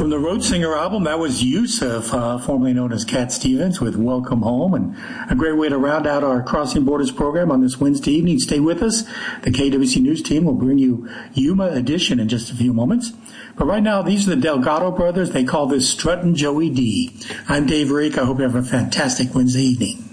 From the Road Singer album, that was Yusuf, formerly known as Cat Stevens, with Welcome Home, and a great way to round out our Crossing Borders program on this Wednesday evening. Stay with us. The KWC News team will bring you Yuma Edition in just a few moments. But right now, these are the Delgado brothers. They call this Struttin' Joey D. I'm Dave Rake. I hope you have a fantastic Wednesday evening.